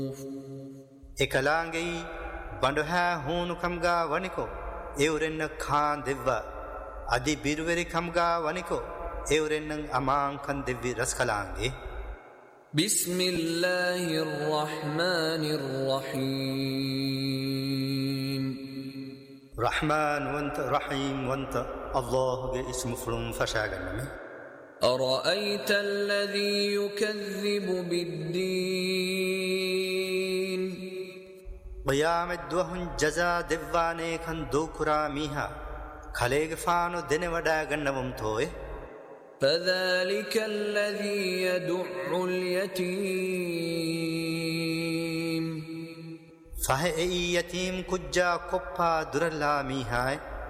එකලාංගෙයි බඬහැ හූනු කම්ගා වනිකෝ එවුරෙන්න කාන් දෙව්ව අදි බිරුවෙරි කම්ගා වනිකෝ එවුරෙන්න අමාංකන් දෙව්වි රස්කලාංගේ බිස්මිල්ලාහිර් රහ්මානිර් රහීම් රහ්මාන් වන්ත රහීම් වන්ත අල්ලාහ්ගේ ඉස්ම ෆුරුම් ෆෂාගන්නමි أرأيت الذي يكذب بالدين قيامت دوهن جزا دوانے کھن دو کرا میہا کھلیگ فانو دن وڈا گنوم توئے فذلك الذي يدع اليتيم فہ ای یتیم کجا کپا درلا میہا